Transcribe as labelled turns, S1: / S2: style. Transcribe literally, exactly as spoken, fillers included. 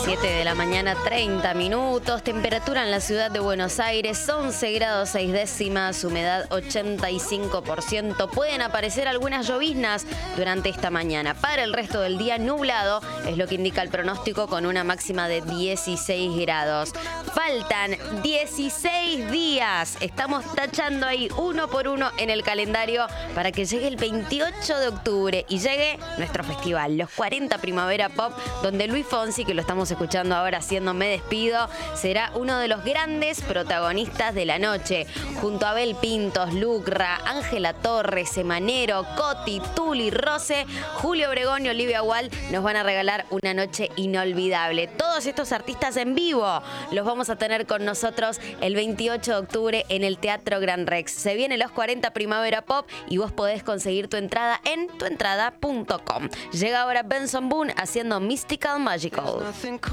S1: siete de la mañana, treinta minutos. Temperatura en la ciudad de Buenos Aires, once grados seis décimas, humedad ochenta y cinco por ciento. Pueden aparecer algunas lloviznas durante esta mañana. Para el resto del día, nublado, es lo que indica el pronóstico, con una máxima de dieciséis grados. Faltan dieciséis días. Estamos tachando ahí uno por uno en el calendario para que llegue el veintiocho de octubre y llegue nuestro festival, los cuarenta Primavera Pop, donde Luis Fonsi, que lo estamos escuchando ahora haciendo Me Despido, será uno de los grandes protagonistas de la noche. Junto a Abel Pintos, Lucra, Ángela Torres, Semanero, Coti, Tuli, Rose, Julio Obregón y Olivia Wall nos van a regalar una noche inolvidable. Todos estos artistas en vivo los vamos a tener con nosotros el veintiocho de octubre en el Teatro Gran Rex. Se vienen los cuarenta Primavera Pop y vos podés conseguir tu entrada en tu entrada punto com. Llega ahora Benson Boone haciendo Mystical Magical.